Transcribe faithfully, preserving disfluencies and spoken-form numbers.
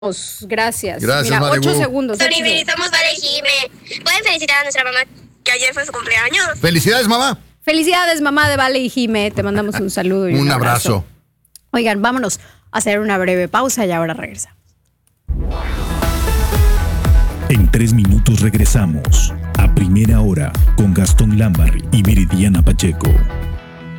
Gracias. Gracias, Mira, Maribu. ocho segundos. ocho segundos. Felicitamos Vale y Jime. Pueden felicitar a nuestra mamá, que ayer fue su cumpleaños. Felicidades, mamá. Felicidades, mamá de Vale y Jime. Te mandamos un saludo y un, Un abrazo. abrazo. Oigan, vámonos a hacer una breve pausa y ahora regresamos. En tres minutos regresamos a Primera Hora con Gastón Lámbar y Viridiana Pacheco.